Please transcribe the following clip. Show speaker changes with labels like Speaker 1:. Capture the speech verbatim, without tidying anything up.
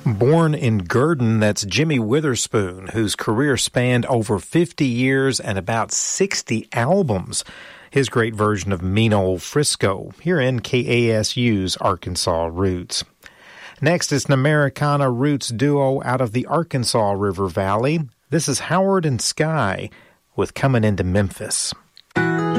Speaker 1: Born in Gurdon, that's Jimmy Witherspoon, whose career spanned over fifty years and about sixty albums. His great version of Mean Old Frisco, here in K A S U's Arkansas Roots. Next is an Americana roots duo out of the Arkansas River Valley. This is Howard and Sky with Coming Into Memphis.